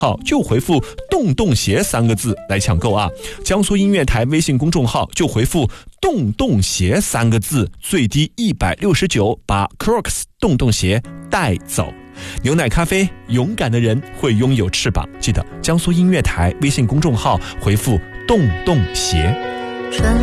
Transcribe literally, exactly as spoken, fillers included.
号就回复洞洞鞋三个字来抢购啊！江苏音乐台微信公众号就回复洞洞鞋三个字，最低一百六十九，把 Crocs 洞洞鞋带走。牛奶咖啡，勇敢的人会拥有翅膀。记得江苏音乐台微信公众号回复洞洞鞋。